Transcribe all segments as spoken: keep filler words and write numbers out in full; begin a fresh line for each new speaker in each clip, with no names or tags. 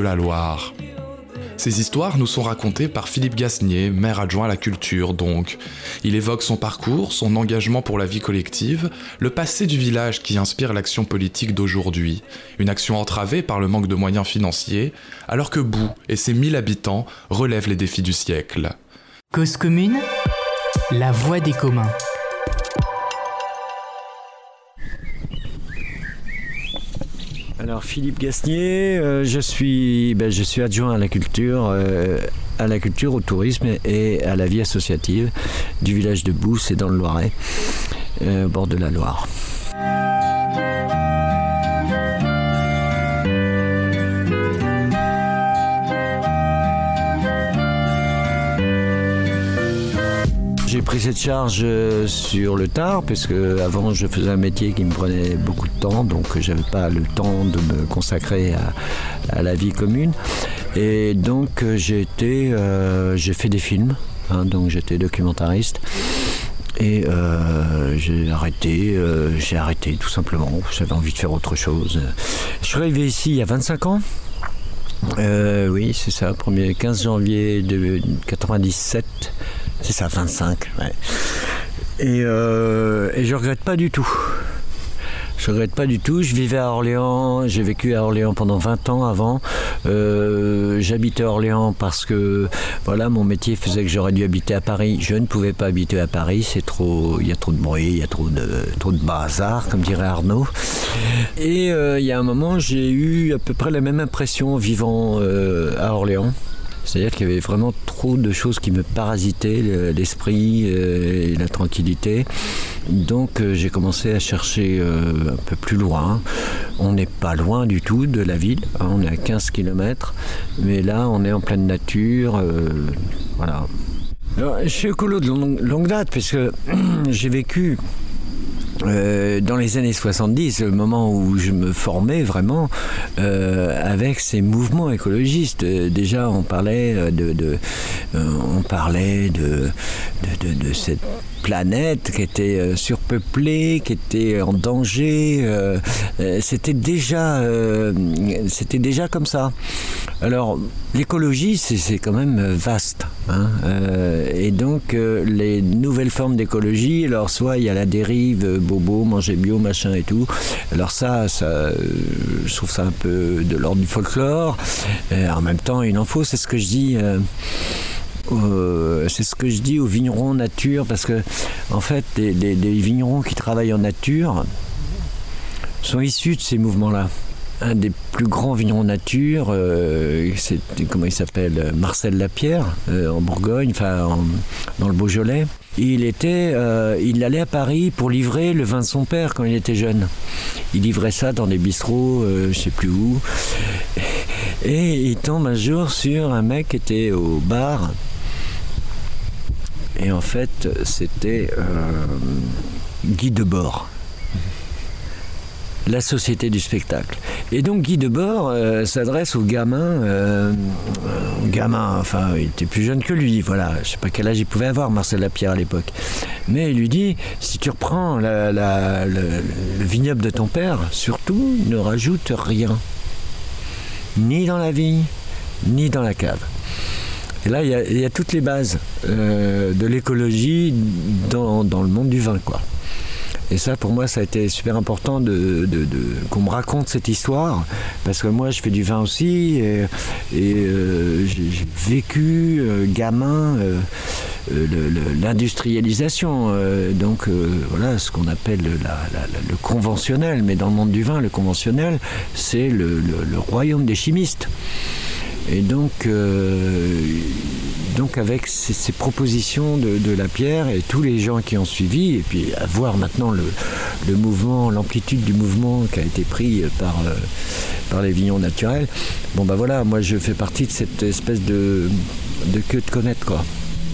la Loire. Ces histoires nous sont racontées par Philippe Gasnier, maire adjoint à la culture donc. Il évoque son parcours, son engagement pour la vie collective, le passé du village qui inspire l'action politique d'aujourd'hui. Une action entravée par le manque de moyens financiers, alors que Boux et ses mille habitants relèvent les défis du siècle.
Cause commune, la voix des communs.
Alors Philippe Gasnier, euh, je suis, ben, je suis adjoint à la culture, euh, à la culture, au tourisme et à la vie associative du village de Boux, c'est dans le Loiret, euh, au bord de la Loire. J'ai pris cette charge sur le tard parce que avant je faisais un métier qui me prenait beaucoup de temps, donc j'avais pas le temps de me consacrer à, à la vie commune. Et donc j'ai été, euh, j'ai fait des films, hein, donc j'étais documentariste. Et euh, j'ai arrêté, euh, j'ai arrêté tout simplement. J'avais envie de faire autre chose. Je suis arrivé ici il y a vingt-cinq ans. Euh, oui, c'est ça, premier quinze janvier de quatre-vingt-dix-sept. C'est ça, vingt-cinq, ouais. Et, euh, et je regrette pas du tout. Je regrette pas du tout. Je vivais à Orléans, j'ai vécu à Orléans pendant vingt ans avant. Euh, j'habitais à Orléans parce que voilà, mon métier faisait que j'aurais dû habiter à Paris. Je ne pouvais pas habiter à Paris, c'est trop, il y a trop de bruit, il y a trop de, trop de bazar, comme dirait Arnaud. Et euh, il y a un moment, j'ai eu à peu près la même impression vivant euh, à Orléans. C'est-à-dire qu'il y avait vraiment trop de choses qui me parasitaient, l'esprit et la tranquillité. Donc euh, j'ai commencé à chercher euh, un peu plus loin. On n'est pas loin du tout de la ville, hein, on est à quinze kilomètres, mais là on est en pleine nature. Euh, voilà. Alors, je suis écolo de longue, longue date parce que j'ai vécu Euh, dans les années soixante-dix, le moment où je me formais vraiment euh, avec ces mouvements écologistes. Euh, déjà, on parlait de, de euh, on parlait de, de, de, de cette planète qui était euh, surpeuplée, qui était en danger. Euh, euh, c'était déjà, euh, c'était déjà comme ça. Alors, l'écologie, c'est, c'est quand même vaste, hein, euh, et donc euh, les nouvelles formes d'écologie. Alors, soit il y a la dérive, bobo, manger bio, machin et tout. Alors ça, ça euh, je trouve ça un peu de l'ordre du folklore. Euh, en même temps, il en faut, c'est ce que je dis. Euh, Euh, c'est ce que je dis aux vignerons nature, parce que en fait les, les, les vignerons qui travaillent en nature sont issus de ces mouvements-là. Un des plus grands vignerons nature, euh, c'est, comment il s'appelle, Marcel Lapierre, euh, en Bourgogne, enfin en, dans le Beaujolais. Il était, euh, il allait à Paris pour livrer le vin de son père quand il était jeune. Il livrait ça dans des bistrots, euh, je sais plus où. Et il tombe un jour sur un mec qui était au bar. Et en fait, c'était euh, Guy Debord, la société du spectacle. Et donc Guy Debord euh, s'adresse aux gamins, euh, aux gamins, enfin il était plus jeune que lui, voilà, je sais pas quel âge il pouvait avoir, Marcel Lapierre à l'époque. Mais il lui dit, si tu reprends la, la, le, le vignoble de ton père, surtout ne rajoute rien, ni dans la vigne, ni dans la cave. Et là, il y a, il y a toutes les bases euh, de l'écologie dans, dans le monde du vin, quoi. Et ça, pour moi, ça a été super important de, de, de, qu'on me raconte cette histoire, parce que moi, je fais du vin aussi, et, et euh, j'ai, j'ai vécu, euh, gamin, euh, euh, le, le, l'industrialisation, euh, donc euh, voilà, ce qu'on appelle la, la, la, le conventionnel, mais dans le monde du vin, le conventionnel, c'est le, le, le royaume des chimistes. Et donc, euh, donc avec ces, ces propositions de, de Lapierre et tous les gens qui ont suivi, et puis à voir maintenant le, le mouvement, l'amplitude du mouvement qui a été pris par, euh, par les vignerons naturels, bon ben voilà, moi je fais partie de cette espèce de, de queue de comète, quoi.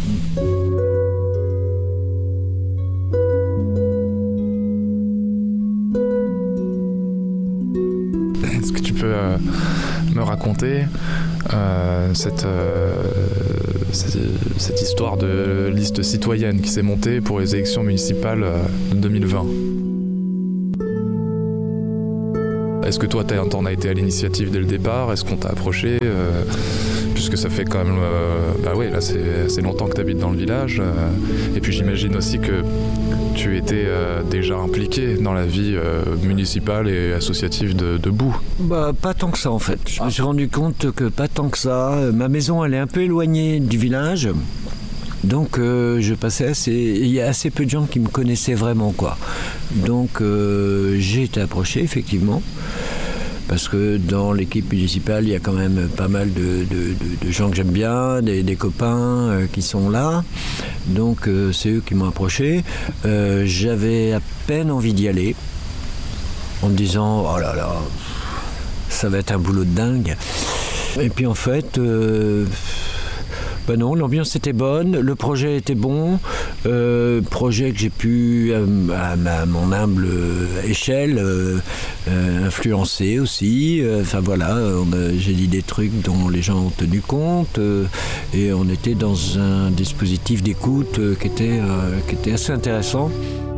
Est-ce que tu peux euh, me raconter euh, cette, euh, cette, cette histoire de liste citoyenne qui s'est montée pour les élections municipales de deux mille vingt? Est-ce que toi, t'en as été à l'initiative dès le départ? Est-ce qu'on t'a approché euh, puisque ça fait quand même... Euh, bah oui, là, c'est, c'est longtemps que t'habites dans le village. Euh, et puis j'imagine aussi que tu étais euh, déjà impliqué dans la vie euh, municipale et associative de, de Boue.
Bah, pas tant que ça en fait. Je me suis rendu compte que pas tant que ça. Ma maison elle est un peu éloignée du village. Donc euh, je passais assez... Il y a assez peu de gens qui me connaissaient vraiment quoi. Donc euh, j'ai été approché effectivement. Parce que dans l'équipe municipale, il y a quand même pas mal de, de, de, de gens que j'aime bien, des, des copains euh, qui sont là. Donc euh, c'est eux qui m'ont approché. Euh, j'avais à peine envie d'y aller, en me disant « Oh là là, ça va être un boulot de dingue ». Et puis en fait... Euh, Ben non, l'ambiance était bonne, le projet était bon, euh, projet que j'ai pu, euh, à, ma, à mon humble échelle, euh, euh, influencer aussi. Enfin euh, voilà, on a, j'ai dit des trucs dont les gens ont tenu compte euh, et on était dans un dispositif d'écoute euh, qui, était, euh, qui était assez intéressant.